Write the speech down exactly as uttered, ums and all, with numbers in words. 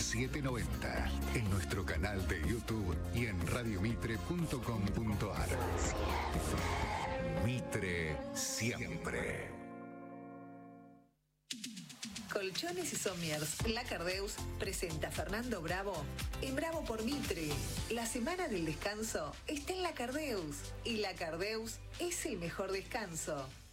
setecientos noventa, en nuestro canal de YouTube y en radiomitre punto com punto ar. Mitre siempre. Colchones y Somiers, Lacardeus presenta a Fernando Bravo en Bravo por Mitre. La semana del descanso está en Lacardeus y Lacardeus es el mejor descanso.